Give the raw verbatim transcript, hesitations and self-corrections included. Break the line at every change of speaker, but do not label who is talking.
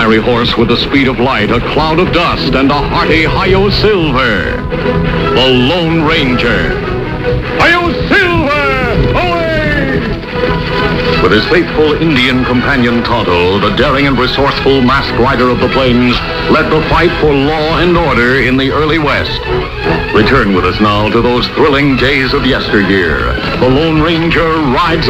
fiery horse with the speed of light, a cloud of dust, and a hearty Hi-Yo Silver. The Lone Ranger. Hi-Yo Silver! Away! With his faithful Indian companion Tonto, the daring and resourceful masked rider of the plains led the fight for law and order in the early West. Return with us now to those thrilling days of yesteryear. The Lone Ranger rides